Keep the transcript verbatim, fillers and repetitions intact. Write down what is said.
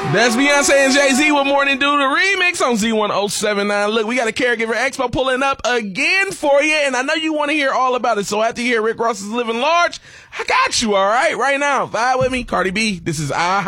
That's Beyonce and Jay-Z with Morning Dew, the remix on Z one oh seven nine. Look, we got a Caregiver Expo pulling up again for you, and I know you want to hear all about it, so after you hear Rick Ross's Living Large, I got you, all right? Right now, vibe with me. Cardi B, this is I